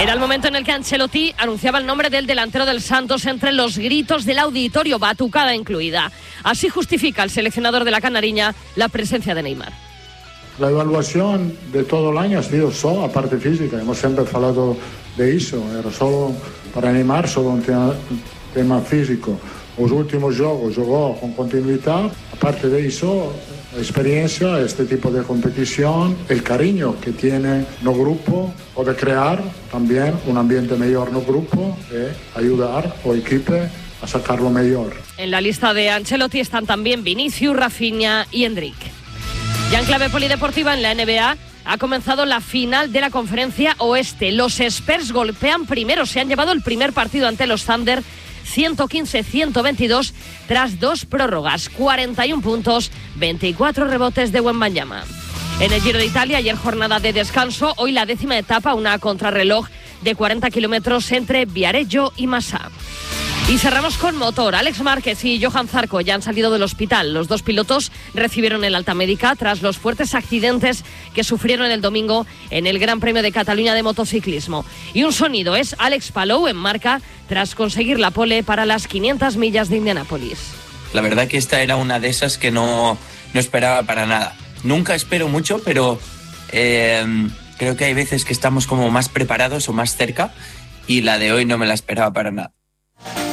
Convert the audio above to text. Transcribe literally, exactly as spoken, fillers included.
Era el momento en el que Ancelotti anunciaba el nombre del delantero del Santos entre los gritos del auditorio, batucada incluida. Así justifica el seleccionador de la Canariña la presencia de Neymar. La evaluación de todo el año ha sido solo la parte física. Hemos siempre hablado de eso. Era solo para Neymar, solo un tema, tema físico. Los últimos juegos jugó con continuidad. Aparte de eso, la experiencia, este tipo de competición, el cariño que tiene no grupo, puede crear también un ambiente mejor no grupo y ayudar al equipo a sacar lo mejor. En la lista de Ancelotti están también Vinicius, Rafinha y Endrick. Ya en clave polideportiva, en la N B A ha comenzado la final de la Conferencia Oeste. Los Spurs golpean primero, se han llevado el primer partido ante los Thunder, ciento quince a ciento veintidós, tras dos prórrogas, cuarenta y un puntos, veinticuatro rebotes de Wembanyama. En el Giro de Italia, ayer jornada de descanso, hoy la décima etapa, una contrarreloj de cuarenta kilómetros entre Viareggio y Massa. Y cerramos con motor. Alex Márquez y Johan Zarco ya han salido del hospital. Los dos pilotos recibieron el alta médica tras los fuertes accidentes que sufrieron el domingo en el Gran Premio de Cataluña de motociclismo. Y un sonido es Alex Palou en marca tras conseguir la pole para las quinientas millas de Indianápolis. La verdad que esta era una de esas que no, no esperaba para nada. Nunca espero mucho, pero eh, creo que hay veces que estamos como más preparados o más cerca, y la de hoy no me la esperaba para nada.